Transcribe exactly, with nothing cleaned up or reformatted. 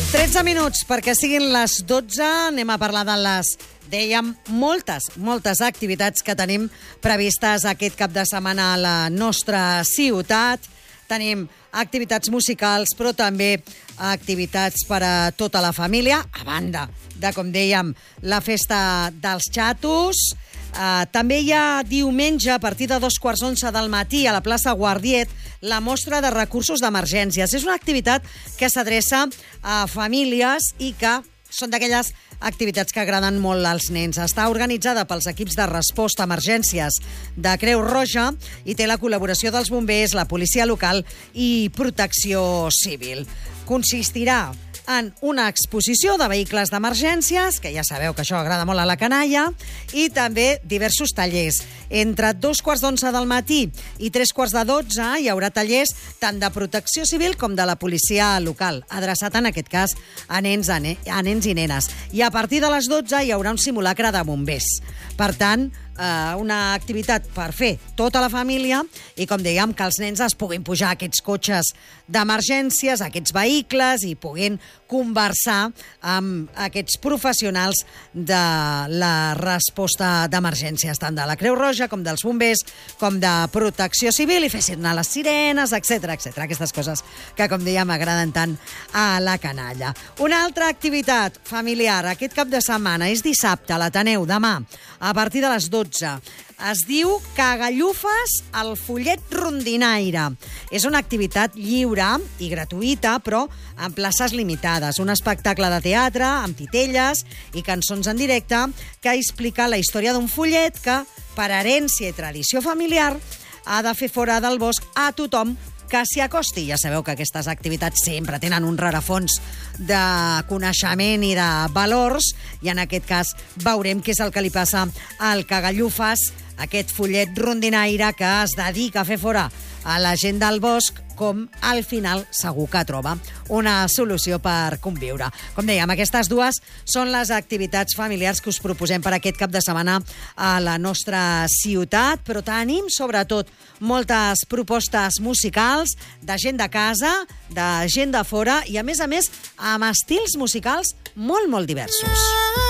tretze minuts perquè siguin les dotze. Anem a parlar de les, dèiem, moltes, moltes activitats que tenim previstes aquest cap de setmana a la nostra ciutat. Tenim activitats musicals, però també activitats per a tota la família, a banda de, com dèiem, la festa dels xatos. Uh, també hi ha diumenge, a partir de dos quarts onze del matí, a la plaça Guardiet, la mostra de recursos d'emergències. És una activitat que s'adreça a famílies i que són d'aquelles activitats que agraden molt als nens. Està organitzada pels equips de resposta a emergències de Creu Roja i té la col·laboració dels bombers, la policia local i protecció civil. Consistirà en una exposició de vehicles d'emergències, que ja sabeu que això agrada molt a la canalla, i també diversos tallers. Entre dos quarts d'onze del matí i tres quarts de dotze hi haurà tallers tant de protecció civil com de la policia local, adreçat en aquest cas a nens, a, ne a nens i nenes. I a partir de les dotze hi haurà un simulacre de bombers. Per tant, eh, una activitat per fer tota la família i, com dèiem, que els nens es puguin pujar a aquests cotxes d'emergències, a aquests vehicles i puguin conversar amb aquests professionals de la resposta d'emergències, tant de la Creu Roja com dels bombers, com de protecció civil, i fessin anar les sirenes, etcètera, etcètera. Aquestes coses que, com dèiem, agraden tant a la canalla. Una altra activitat familiar aquest cap de setmana és dissabte, a l'Ateneu, demà, a partir de les dotze. Es diu Cagallufes al Follet Rondinaire. És una activitat lliure i gratuïta, però amb places limitades. Un espectacle de teatre amb titelles i cançons en directe que explica la història d'un follet que, per herència i tradició familiar, ha de fer fora del bosc a tothom que s'hi acosti. Ja sabeu que aquestes activitats sempre tenen un rerefons de coneixement i de valors, i en aquest cas veurem què és el que li passa al Cagallufes, aquest follet rondinaire que es dedica a fer fora a la gent del bosc, com al final segur que troba una solució per conviure. Com dèiem, aquestes dues són les activitats familiars que us proposem per aquest cap de setmana a la nostra ciutat, però tenim sobretot moltes propostes musicals de gent de casa, de gent de fora i, a més a més, amb estils musicals molt, molt diversos.